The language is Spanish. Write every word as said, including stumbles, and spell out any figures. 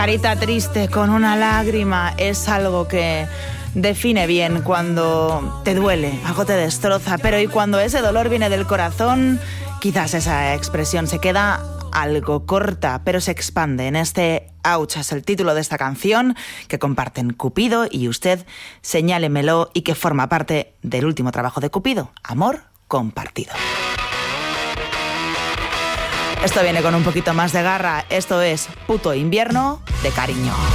Carita triste con una lágrima es algo que define bien cuando te duele, algo te destroza, pero y cuando ese dolor viene del corazón, quizás esa expresión se queda algo corta, pero se expande. En este Ouch es el título de esta canción que comparten Cupido y usted, Señálemelo, y que forma parte del último trabajo de Cupido, Amor Compartido. Esto viene con un poquito más de garra. Esto es Puto Invierno de Cariño.